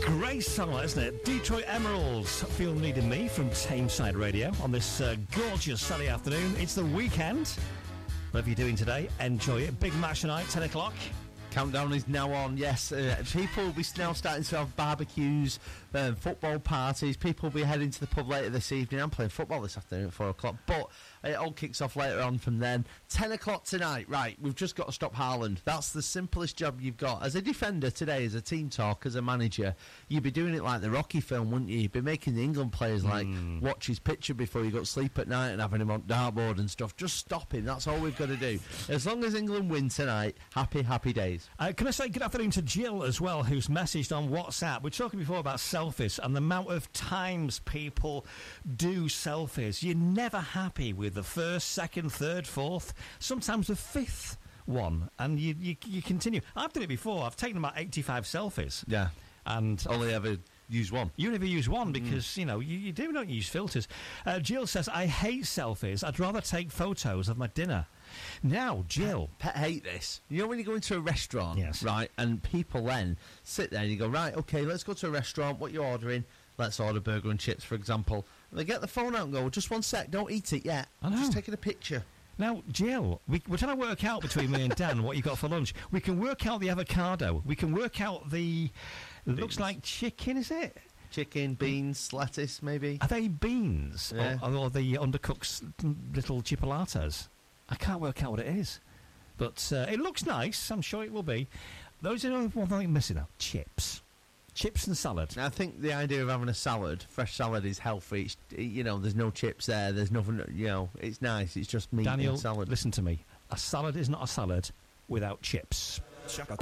Great song, isn't it? Detroit Emeralds, Feel Needing Me from Tameside Radio on this gorgeous sunny afternoon. It's the weekend. Whatever you're doing today, enjoy it. Big match tonight, 10 o'clock. Countdown is now on, yes. People will be now starting to have barbecues, football parties. People will be heading to the pub later this evening. I'm playing football this afternoon at 4 o'clock, but it all kicks off later on from then. 10 o'clock tonight, right, we've just got to stop Haaland. That's the simplest job you've got. As a defender today, as a team talk, as a manager, you'd be doing it like the Rocky film, wouldn't you? You'd be making the England players, watch his picture before you go to sleep at night and having him on dartboard and stuff. Just stop him, that's all we've got to do. As long as England win tonight, happy, happy days. Can I say good afternoon to Jill as well, who's messaged on WhatsApp. We're talking before about selfies and the amount of times people do selfies. You're never happy with the first, second, third, fourth, sometimes the fifth one, and you continue. I've done it before. I've taken about 85 selfies. Yeah. And only ever use one. You never use one because, you don't use filters. Jill says, I hate selfies. I'd rather take photos of my dinner. Now, Jill. Pet hate this. You know when you go into a restaurant, yes, right, and people then sit there and you go, right, okay, let's go to a restaurant, what you ordering? Let's order burger and chips, for example. And they get the phone out and go, just one sec, don't eat it yet. I know. Just taking a picture. Now, Jill, we're trying to work out between me and Dan what you got for lunch. We can work out the avocado. We can work out the... It looks like chicken, is it? Chicken, beans, lettuce, maybe. Are they beans? Yeah. Or the undercooked little chipolatas? I can't work out what it is. But it looks nice. I'm sure it will be. Those are the one thing missing now. Chips. Chips and salad. I think the idea of having a salad, fresh salad, is healthy. There's no chips there. There's nothing, it's nice. It's just meat Daniel, and salad. Listen to me. A salad is not a salad without chips.